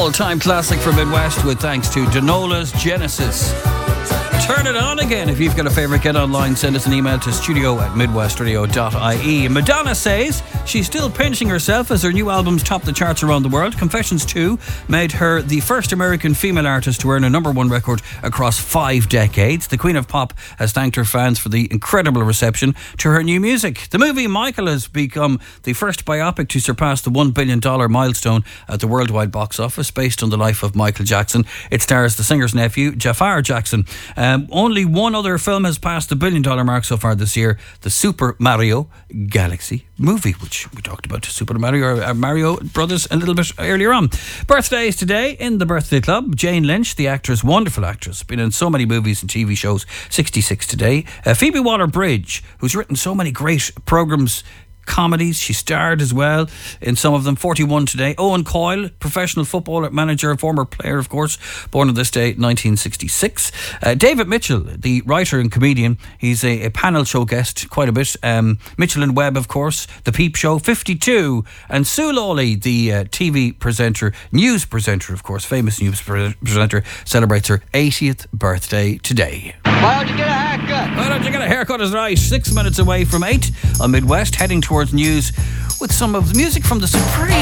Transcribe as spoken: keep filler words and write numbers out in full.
all-time classic from Midwest with thanks to Denola's Genesis. Turn it on again. If you've got a favourite, get online, send us an email to studio at midwestradio dot I E. Madonna says she's still pinching herself as her new albums top the charts around the world. Confessions two made her the first American female artist to earn a number one record across five decades. The Queen of Pop has thanked her fans for the incredible reception to her new music. The movie Michael has become the first biopic to surpass the one billion dollars milestone at the worldwide box office, based on the life of Michael Jackson. It stars the singer's nephew, Jafar Jackson. Um, only one other film has passed the billion dollar mark so far this year, the Super Mario Galaxy movie, which we talked about Super Mario, uh, Mario Brothers a little bit earlier on. Birthdays today in the Birthday Club. Jane Lynch, the actress, wonderful actress, been in so many movies and T V shows, sixty-six today. Uh, Phoebe Waller-Bridge, who's written so many great programmes, comedies, she starred as well in some of them, forty-one today. Owen Coyle, professional footballer, manager, former player of course, born on this day nineteen sixty-six. uh, David Mitchell, the writer and comedian, he's a, a panel show guest quite a bit. um, Mitchell and Webb, of course, The Peep Show, fifty-two. And Sue Lawley, the uh, T V presenter, news presenter of course, famous news pre- presenter, celebrates her eightieth birthday today. Why don't you get a haircut? Why don't you get a haircut is right. Six minutes away from eight on Midwest, heading towards news with some of the music from the Supreme.